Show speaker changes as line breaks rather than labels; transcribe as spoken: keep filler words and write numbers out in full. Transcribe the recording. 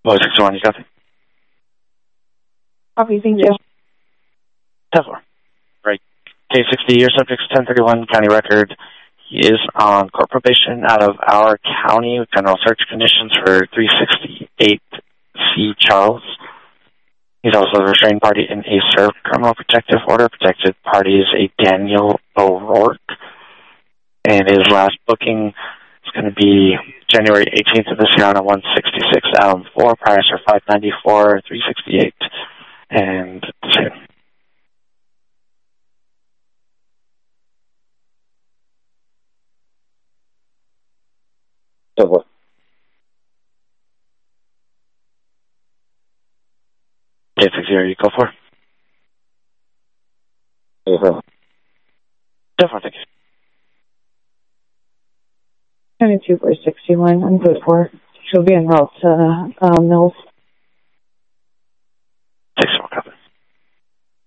Boy sixty-one, you got it?
Copy, thank you.
ten four. Right. Case sixty, your subject's ten thirty-one county record. He is on court probation out of our county with general search conditions for three sixty-eight C Charles. He's also the restrained party in a served criminal protective order. Protected party is a Daniel O'Rourke. And his last booking is going to be January eighteenth of this year on a one sixty-six Allen four. Price are five ninety-four, three sixty-eight, and two.
So what?
Eight six zero, you go for?
Uh-huh.
Definitely, thank you.
twenty-two four sixty-one, I'm good for. She'll be en route to uh, Mills.